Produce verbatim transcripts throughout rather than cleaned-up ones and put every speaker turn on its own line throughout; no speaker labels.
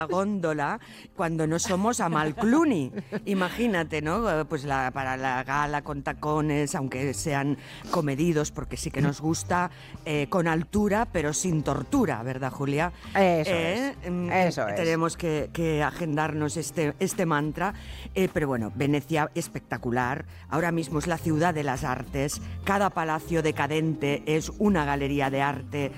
góndola cuando no somos Amal Clooney. Imagínate, ¿no? Pues la, para la gala con tacones, aunque sean comedidos, porque sí que nos gusta, eh, con altura, pero sin tortura, ¿verdad, Julia?
Eso
eh,
es. Eso es.
Tenemos que, que agendarnos este, este mantra. Eh, pero bueno, Venecia espectacular. Ahora mismo es la ciudad de las artes. Cada palacio decadente es una galería de arte,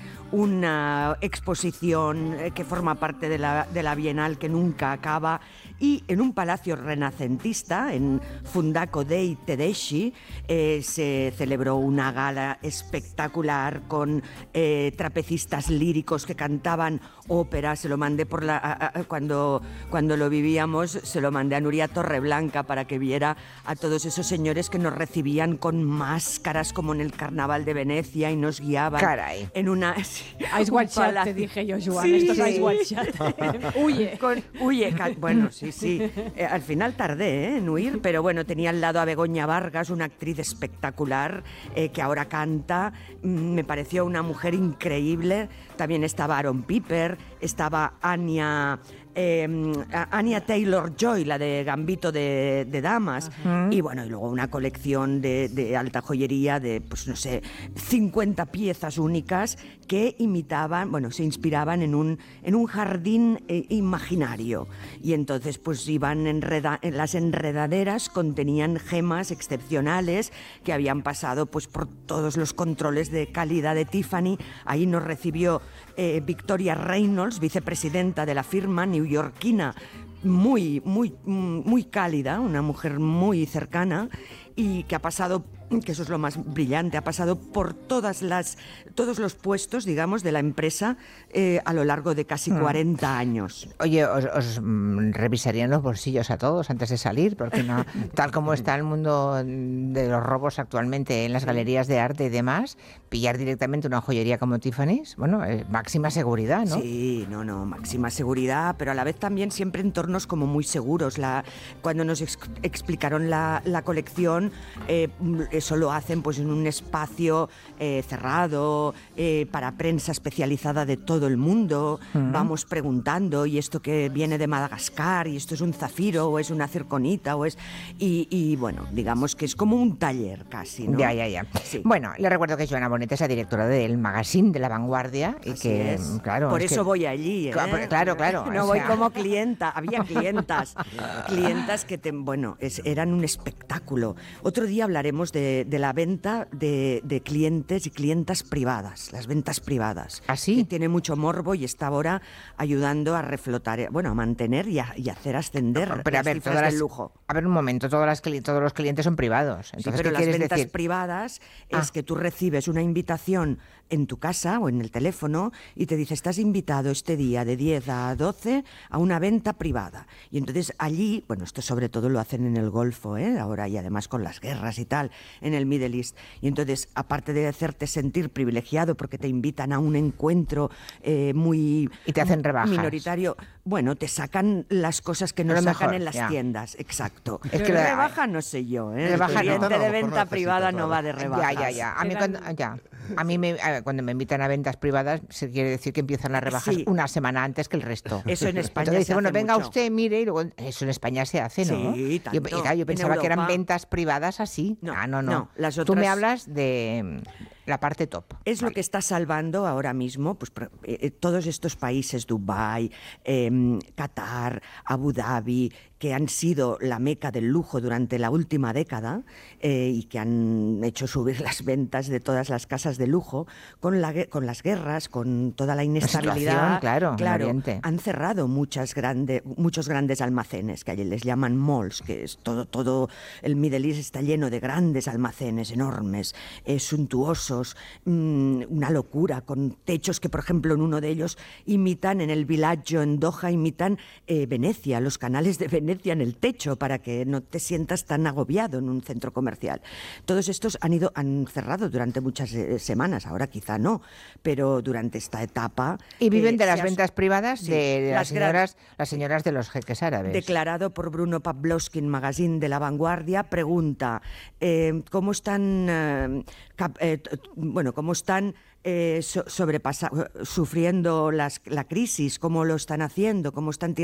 una exposición eh, que forma parte de la, de la Bienal que nunca acaba, y en un palacio renacentista, en Fundaco dei Tedeschi, eh, se celebró una gala espectacular con eh, trapecistas líricos que cantaban ópera. Se lo mandé por la a, a, cuando, cuando lo vivíamos, se lo mandé a Nuria Torreblanca para que viera a todos esos señores que nos recibían con máscaras como en el Carnaval de Venecia y nos guiaban.
Caray.
En una...
Ice Watch Chat, te dije yo, Joan. Sí, esto es Ice Watch Chat. Huye.
Con, huye. Bueno, sí, sí. Eh, al final tardé ¿eh? en huir, pero bueno, tenía al lado a Begoña Vargas, una actriz espectacular eh, que ahora canta. Me pareció una mujer increíble. También estaba Aaron Piper, estaba Anya... Eh, Anya Taylor-Joy, la de Gambito de, de Damas. Uh-huh. Y bueno, y luego una colección de, de alta joyería de, pues no sé, cincuenta piezas únicas que imitaban, bueno, se inspiraban en un, en un jardín eh, imaginario. Y entonces pues iban enreda, las enredaderas contenían gemas excepcionales que habían pasado pues por todos los controles de calidad de Tiffany. Ahí nos recibió eh, Victoria Reynolds, vicepresidenta de la firma neoyorquina, muy, muy, muy cálida, una mujer muy cercana, y que ha pasado, que eso es lo más brillante, ha pasado por todas las, todos los puestos, digamos, de la empresa eh, a lo largo de casi cuarenta años.
Oye, os, os mm, revisarían los bolsillos a todos antes de salir, porque no, tal como está el mundo de los robos actualmente en las galerías de arte y demás, pillar directamente una joyería como Tiffany's, bueno, eh, máxima seguridad, ¿no?
Sí, no, no, máxima seguridad, pero a la vez también siempre entornos como muy seguros. La, cuando nos ex- explicaron la, la colección, eh, eso lo hacen pues en un espacio eh, cerrado, eh, para prensa especializada de todo el mundo. Uh-huh. Vamos preguntando, y esto que viene de Madagascar, y esto es un zafiro, o es una circonita, o es... Y, y bueno, digamos que es como un taller casi, ¿no?
Ya, ya, ya.
Sí.
Bueno, le recuerdo que Joana Bonet es la directora del magazine de La Vanguardia. Y
Así
que,
es.
claro,
Por
es
eso
que...
voy allí, ¿eh?
Claro, claro.
No
o
voy
sea...
como clienta. Había clientas. clientas que, te, bueno, es, eran un espectáculo. Otro día hablaremos de, de la venta de, de clientes y clientas privadas, las ventas privadas.
¿Ah, sí?
Que tiene mucho morbo y está ahora ayudando a reflotar, bueno, a mantener y, a, y hacer ascender
no, pero
las
a ver,
cifras
todas las,
del lujo.
A ver, un momento, todas las, todos los clientes son privados. Entonces,
sí, pero
¿qué
las
quieres
ventas
decir?
privadas
Ah.
es que tú recibes una invitación en tu casa o en el teléfono y te dice: estás invitado este día de diez a doce a una venta privada. Y entonces allí, bueno, esto sobre todo lo hacen en el Golfo, ¿eh? Ahora, y además con las guerras y tal, en el Middle East. Y entonces, aparte de hacerte sentir privilegiado porque te invitan a un encuentro eh, muy...
Y te hacen rebajas.
Minoritario, bueno, te sacan las cosas que no
Lo
sacan
mejor,
en las
ya.
tiendas, exacto.
Es que
Pero
la-
rebaja no sé yo, ¿eh?
Rebaja
El
no.
cliente
A lo
de
mejor no
venta
necesita,
privada no
claro.
va de rebajas.
Ya, ya, ya. A mí,
Eran-
cuando, ya. A mí me, a- cuando me invitan a ventas privadas, se quiere decir que empiezan las rebajas
Sí.
una semana antes que el resto.
Eso en España
Entonces dice,
se
bueno,
hace
venga
mucho.
usted, mire, y luego eso en España se hace, ¿no?
Sí,
Yo,
tanto.
y claro, yo
En
pensaba que eran
Europa.
ventas privadas así.
No,
ah, no, no.
no, las
Tú me
otras-
hablas de mm, la parte top.
Es lo
Vale.
que está salvando ahora mismo pues, pro- eh, todos estos países, Dubái, eh, Qatar, Abu Dhabi, que han sido la meca del lujo durante la última década eh, y que han hecho subir las ventas de todas las casas de lujo con, la, gue- con las guerras, con toda la inestabilidad.
situación, claro, en Oriente.
Han cerrado muchas grande, muchos grandes almacenes, que allí les llaman malls, que es todo, todo el Middle East está lleno de grandes almacenes enormes, eh, suntuosos, mmm, una locura, con techos que, por ejemplo, en uno de ellos imitan, en el Villaggio, en Doha, imitan eh, Venecia, los canales de Venecia en el techo, para que no te sientas tan agobiado en un centro comercial. Todos estos han ido, han cerrado durante muchas eh, semanas, ahora quizá no, pero durante esta etapa...
Y viven
eh,
de las
se ha-
ventas privadas
Sí,
de, de las,
las gran-
señoras, las señoras de los jeques árabes.
Declarado por Bruno Pavlovsky en Magazine de La Vanguardia, pregunta eh, cómo están eh, cap- eh, t- bueno, cómo están eh, so, sobrepasa, sufriendo las, la crisis, cómo lo están haciendo, cómo están